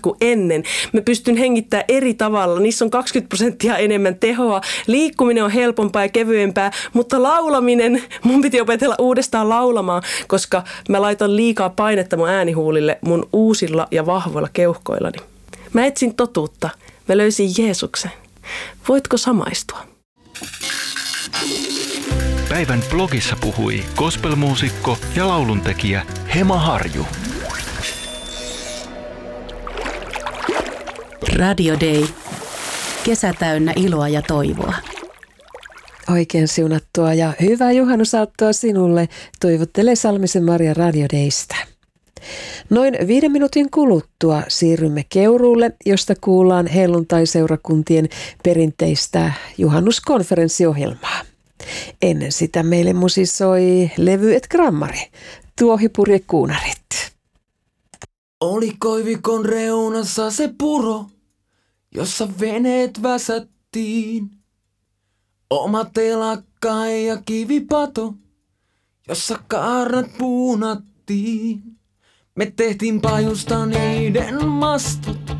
kuin ennen. Mä pystyn hengittämään eri tavalla. Niissä on 20% enemmän tehoa. Liikkuminen on helpompaa ja kevyempää, mutta laulaminen, mun piti opetella uudestaan laulamaan, koska mä laitan liikaa painetta mun äänihuulille mun uusilla ja vahvoilla keuhkoillani. Mä etsin totuutta. Mä löysin Jeesuksen. Voitko samaistua? Päivän blogissa puhui gospelmuusikko ja lauluntekijä Hema Harju. Radio Day. Kesä täynnä iloa ja toivoa. Oikein siunattua ja hyvää juhannusaattoa sinulle, toivottelee Salmisen Maria Radio Daystä. Noin 5 minuutin kuluttua siirrymme Keuruulle, josta kuullaan helluntaiseurakuntien perinteistä juhannuskonferenssiohjelmaa. Ennen sitä meille musisoi Levy et Grammari, Tuohipurje kuunarit. Oli koivikon reunassa se puro, jossa veneet väsättiin. Oma telakka ja kivipato, jossa kaarnat puunattiin. Me tehtiin pajusta niiden mastot